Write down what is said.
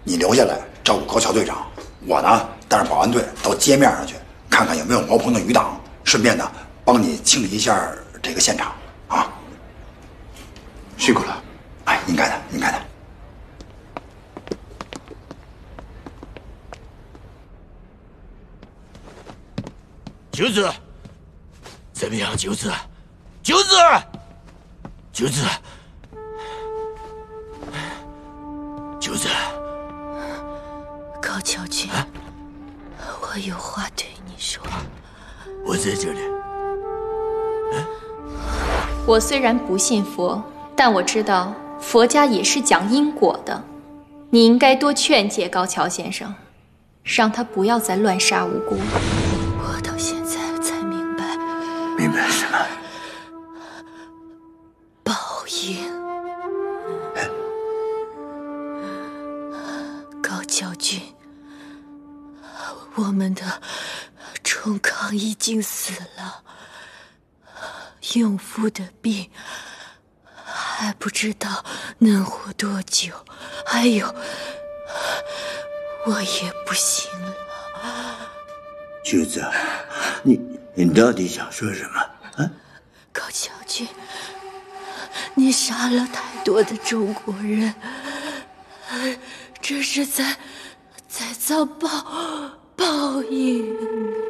你留下来照顾高桥队长，我呢带着保安队到街面上去，看看有没有茅棚的余党，顺便呢帮你清理一下这个现场啊。 辛苦了。 哎，应该的，应该的。 九子，怎么样，九子？九子，九子，九子。 高桥君，我有话对你说。 我在这里。 我虽然不信佛，但我知道佛家也是讲因果的。你应该多劝诫高桥先生，让他不要再乱杀无辜。 我到现在才明白， 明白什么？ 报应。高桥君，我们的冲康已经死了，永富的病还不知道能活多久，还有，我也不行了。 九子，你到底想说什么啊？ 高桥君，你杀了太多的中国人，这是在遭报应。